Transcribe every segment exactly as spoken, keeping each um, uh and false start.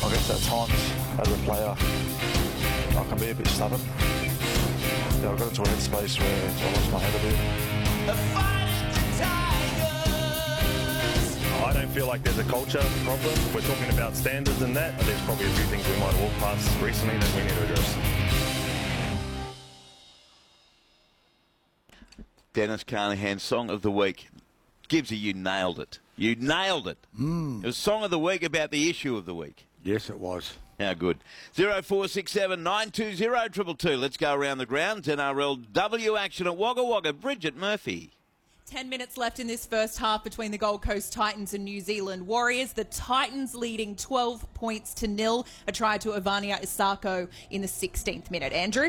I guess at times, as a player, I can be a bit stubborn. Yeah, I got into a headspace where I lost my head a bit. I don't feel like there's a culture problem. If we're talking about standards and that, there's probably a few things we might have walked past recently that we need to address. Dennis Carnahan, Song of the Week. Gibbsy, you nailed it. You nailed it. Mm. It was Song of the Week about the issue of the week. Yes, it was. How good. zero four six seven nine two zero two two two. Let's go around the grounds. N R L W action at Wagga Wagga. Bridget Murphy. Ten minutes left in this first half between the Gold Coast Titans and New Zealand Warriors. The Titans leading twelve points to nil. A try to Ivania Isako in the sixteenth minute. Andrew?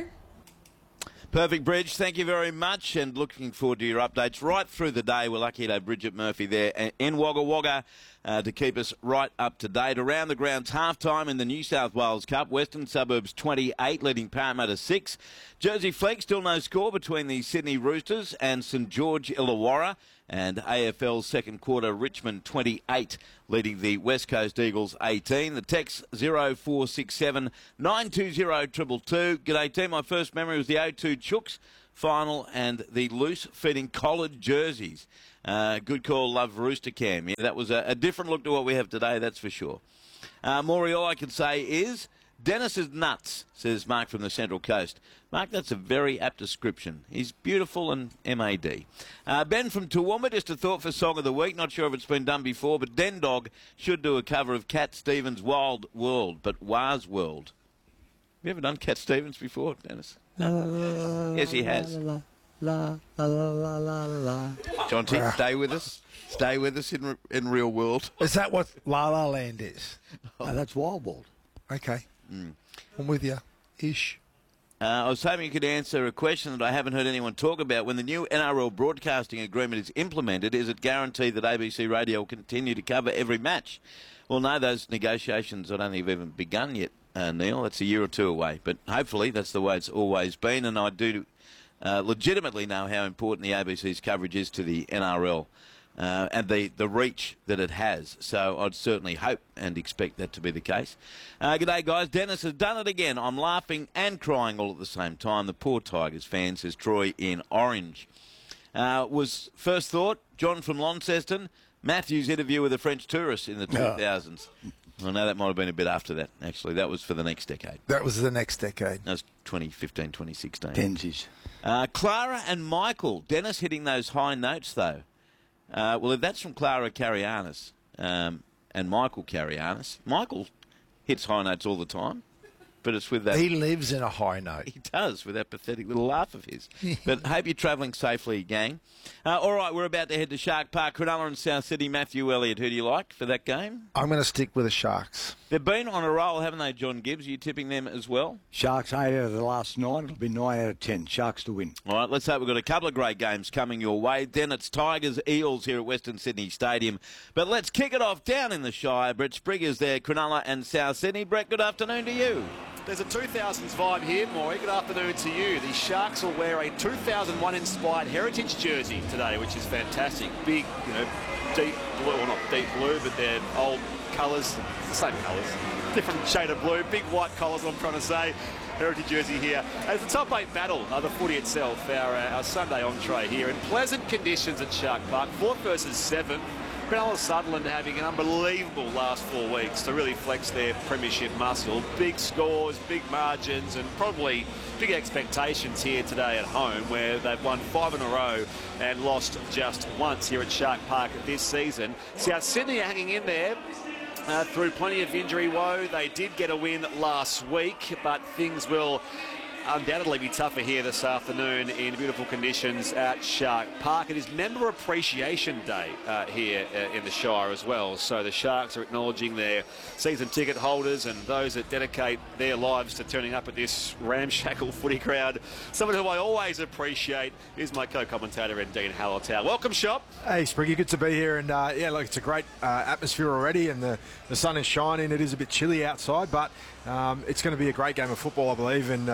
Perfect, Bridge. Thank you very much, and looking forward to your updates right through the day. We're lucky to have Bridget Murphy there in Wagga Wagga uh, to keep us right up to date. Around the grounds, half-time in the New South Wales Cup. Western Suburbs twenty-eight, leading Parramatta six. Jersey Flegg, still no score between the Sydney Roosters and St George Illawarra. And A F L's second quarter, Richmond twenty-eight, leading the West Coast Eagles eighteen. The text zero four six seven nine two zero two two two. G'day team, my first memory was the oh two Chooks final and the loose-fitting collared jerseys. Uh, good call, love Rooster Cam. Yeah, that was a, a different look to what we have today, that's for sure. Uh, Maury, all I can say is Dennis is nuts, says Mark from the Central Coast. Mark, that's a very apt description. He's beautiful and M A D. Uh, Ben from Toowoomba, just a thought for Song of the Week. Not sure if it's been done before, but Den Dog should do a cover of Cat Stevens' Wild World, but Waz World. Have you ever done Cat Stevens before, Dennis? La, la, la, yes, he has. La, la, la, la, la, la, la. Jonty, stay with us. Stay with us in in real world. Is that what La La Land is? No, that's Wild World. Okay. Mm. I'm with you. Ish. Uh, I was hoping you could answer a question that I haven't heard anyone talk about. When the new N R L broadcasting agreement is implemented, is it guaranteed that A B C Radio will continue to cover every match? Well, no, those negotiations I don't think have even begun yet, uh, Neil. That's a year or two away. But hopefully that's the way it's always been, and I do uh, legitimately know how important the A B C's coverage is to the N R L. Uh, and the, the reach that it has. So I'd certainly hope and expect that to be the case. Uh, g'day, guys. Dennis has done it again. I'm laughing and crying all at the same time. The poor Tigers fan, says Troy in Orange. Uh, was first thought, John from Launceston, Matthew's interview with a French tourist in the two thousands. I know that might have been a bit after that, actually. That was for the next decade. That was the next decade. That was twenty fifteen, twenty sixteen. Tensies. Uh, Clara and Michael. Dennis hitting those high notes, though. Uh, well, if that's from Clara Carianis um, and Michael Carianis, Michael hits high notes all the time, but it's with that... He lives in a high note. He does, with that pathetic little laugh of his. But hope you're travelling safely, gang. Uh, all right, we're about to head to Shark Park. Cronulla and South Sydney. Matthew Elliott, who do you like for that game? I'm going to stick with the Sharks. They've been on a roll, haven't they, John Gibbs? Are you tipping them as well? Sharks eight out of the last nine. It'll be nine out of ten. Sharks to win. All right, let's hope we've got a couple of great games coming your way. Then it's Tigers, Eels here at Western Sydney Stadium. But let's kick it off down in the Shire. Brett Sprigger's there, Cronulla and South Sydney. Brett, good afternoon to you. There's a two thousands vibe here, Maury. Good afternoon to you. The Sharks will wear a two thousand one inspired heritage jersey today, which is fantastic. Big, you know, deep blue, well not deep blue, but they're old colours, the same colours, different shade of blue, big white collars, I'm trying to say. Heritage jersey here. As the top eight battle, uh, the footy itself, our, uh, our Sunday entree here in pleasant conditions at Shark Park. Fourth versus seven. Cronulla Sutherland having an unbelievable last four weeks to really flex their premiership muscle. Big scores, big margins, and probably big expectations here today at home, where they've won five in a row and lost just once here at Shark Park this season. South Sydney are hanging in there uh, through plenty of injury woe. They did get a win last week, but things will undoubtedly be tougher here this afternoon in beautiful conditions at Shark Park. It is Member Appreciation Day uh, here uh, in the Shire as well. So the Sharks are acknowledging their season ticket holders and those that dedicate their lives to turning up at this ramshackle footy crowd. Someone who I always appreciate is my co-commentator, Dean Hallertau. Welcome, Shop. Hey, Spriggy, good to be here. And uh, yeah, look, it's a great uh, atmosphere already, and the, the sun is shining. It is a bit chilly outside, but um, it's going to be a great game of football, I believe, and uh, the Sharks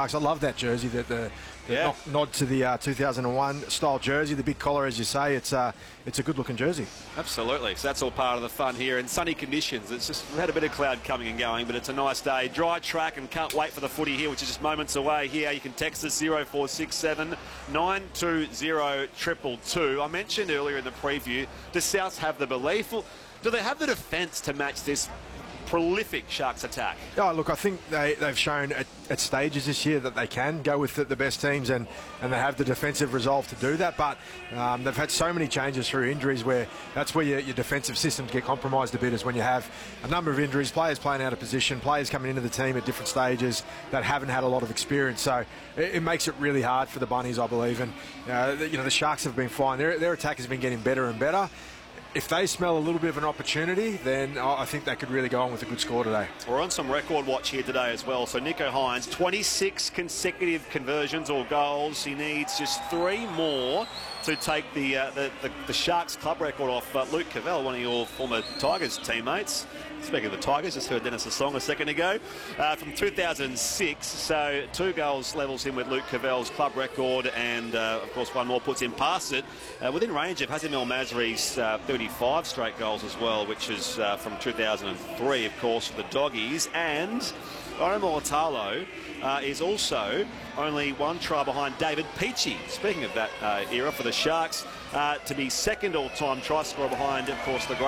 Sharks. I love that jersey, that the, the Yeah. nod, nod to the uh, two thousand one style jersey, the big collar, as you say. It's uh, it's a good-looking jersey. Absolutely. So that's all part of the fun here. In sunny conditions, it's just we've had a bit of cloud coming and going, but it's a nice day. Dry track, and can't wait for the footy here, which is just moments away here. You can text us zero four six seven nine two zero two two two. I mentioned earlier in the preview, does Souths have the belief? Well, do they have the defence to match this prolific Sharks attack? Oh, look, I think they, they've shown at, at stages this year that they can go with the, the best teams, and, and they have the defensive resolve to do that. But um, they've had so many changes through injuries where that's where your, your defensive systems get compromised a bit, is when you have a number of injuries, players playing out of position, players coming into the team at different stages that haven't had a lot of experience. So it, it makes it really hard for the Bunnies, I believe. And uh, the, you know, the Sharks have been fine. Their, their attack has been getting better and better. If they smell a little bit of an opportunity, then I think they could really go on with a good score today. We're on some record watch here today as well. So Nicho Hynes, twenty-six consecutive conversions or goals. He needs just three more to take the uh, the, the, the Sharks club record off uh, Luke Cavell, one of your former Tigers teammates. Speaking of the Tigers, just heard Dennis a song a second ago uh, from two thousand six. So two goals levels him with Luke Cavell's club record, and uh, of course one more puts him past it, uh, within range of Hazem El Masri's uh, thirty-five straight goals as well, which is uh, from two thousand three, of course, for the Doggies. And Omar Talo uh, is also only one try behind David Peachey. Speaking of that uh, era for the Sharks, uh, to be second all-time try scorer behind, of course, the great